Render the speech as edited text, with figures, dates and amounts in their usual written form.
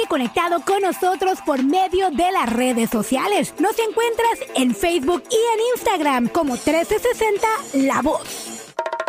conectado con nosotros por medio de las redes sociales. Nos encuentras en Facebook y en Instagram como 1360 La Voz.